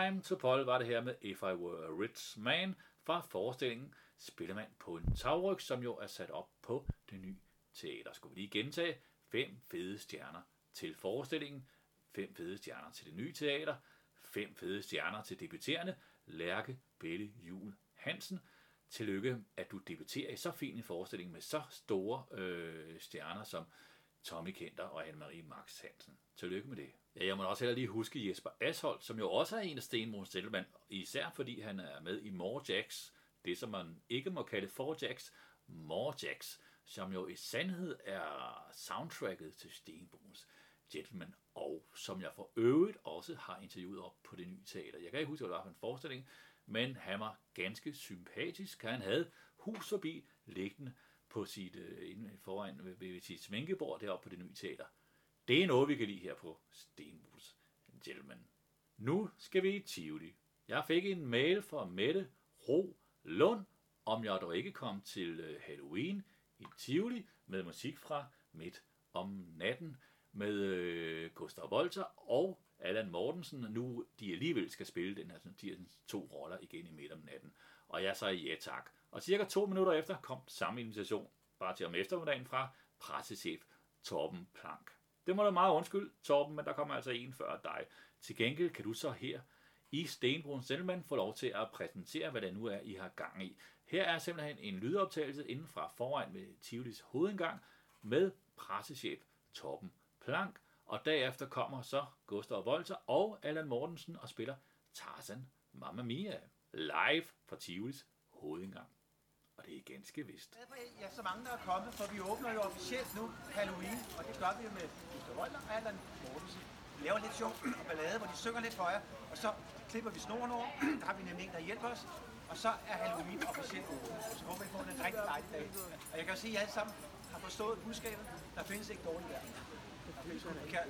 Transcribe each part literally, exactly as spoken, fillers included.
Time to Paul var det her med If I Were a Rich Man fra forestillingen Spillemand på en tagryg, som jo er sat op på Det Ny Teater. Skulle vi lige gentage fem fede stjerner til forestillingen, fem fede stjerner til Det Nye Teater, fem fede stjerner til debuterende Lærke Belle Juul Hansen. Tillykke, at du debuterer i så fin en forestilling med så store øh, stjerner som Tommy Kenter og Anne-Marie Max Hansen. Tillykke med det. Ja, jeg må også heller lige huske Jesper Asholdt, som jo også er en af Stenbroens Gentlemen, især fordi han er med i More Jacks, det som man ikke må kalde Four Jacks, More Jacks, som jo i sandhed er soundtracket til Stenbroens Gentlemen, og som jeg for øvrigt også har interviewet op på Det Nye Teater. Jeg kan ikke huske, at det var en forestilling, men han var ganske sympatisk. Han havde Hus Forbi liggende på sit, uh, foran ved, ved sit sminkebord deroppe på Det Nye Teater. Det er noget, vi kan lide her på Stenbroens Gentlemen. Nu skal vi i Tivoli. Jeg fik en mail fra Mette Ro Lund, om jeg dog ikke kom til Halloween i Tivoli med musik fra Midt om natten med øh, Gustav Wolter og Allan Mortensen, nu de alligevel skal spille den her, de her to roller igen i Midt om natten. Og jeg sagde ja tak. Og cirka to minutter efter kom samme invitation, bare til om eftermiddagen, fra pressechef Torben Plank. Det må da meget undskylde, Torben, men der kommer altså en før dig. Til gengæld kan du så her i Stenbroens Gentlemen få lov til at præsentere, hvad det nu er, I har gang i. Her er simpelthen en lydoptagelse inden fra foran ved Tivolis hovedindgang med pressechef Torben Plank, og derefter kommer så Gustav Wolter og Allan Mortensen og spiller Tarzan Mamma Mia live fra Tivolis hovedindgang. Og det er ganske vist. Ja, så mange der er kommet, for vi åbner jo officielt nu Halloween, og det gør vi jo med Gustav Wolter og Allan Mortensen. Vi laver lidt sjov og ballade, hvor de synger lidt for jer, og så klipper vi snoren over. Der har vi nemlig en, der hjælper os, og så er Halloween officielt åbent. Så håber I får en rigtig dejlig dag. Og jeg kan jo sige, at I alle sammen har forstået budskabet. Der findes ikke dårligt der. Der findes kun forkert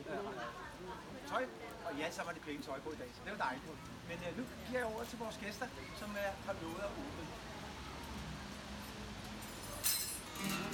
tøj, og I alle sammen har det pæne tøj på i dag, så det er jo dejligt. Men uh, nu giver jeg over til vores gæster, som uh, har lovet at åbne.